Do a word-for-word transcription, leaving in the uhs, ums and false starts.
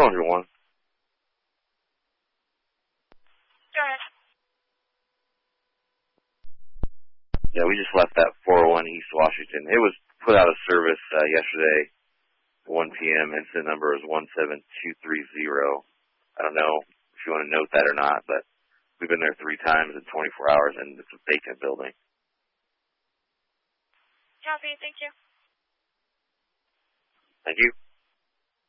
four oh one. Go ahead. Yeah, we just left that four oh one East Washington. It was put out of service uh, yesterday at one p.m. Incident number is one seven two three zero. I don't know if you want to note that or not, but we've been there three times in twenty-four hours, and it's a vacant building. Copy. Thank you. Thank you.